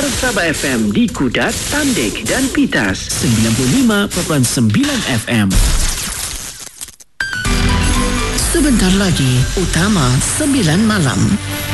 Gegar Sabah FM di Kudat, Tandik dan Pitas 95.9 FM. Sebentar lagi, Utama 9 malam.